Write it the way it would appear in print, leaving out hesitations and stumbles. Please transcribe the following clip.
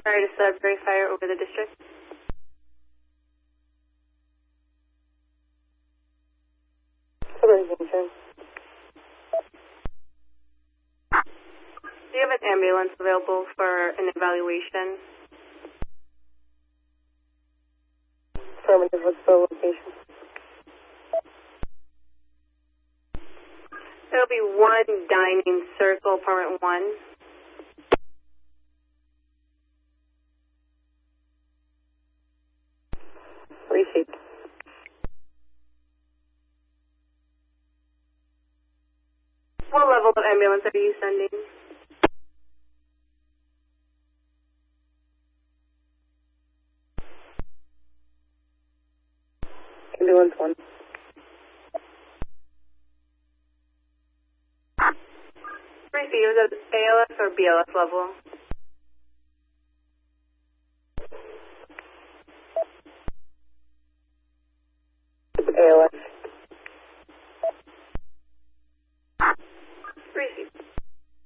Sorry to Sudbury Fire over the district. Sudbury concern. Do you have an ambulance available for an evaluation? Affirmative, what's the location? There'll be one dining circle, apartment 1. Received. What level of ambulance are you sending? Ambulance 1. Was that ALS or BLS level?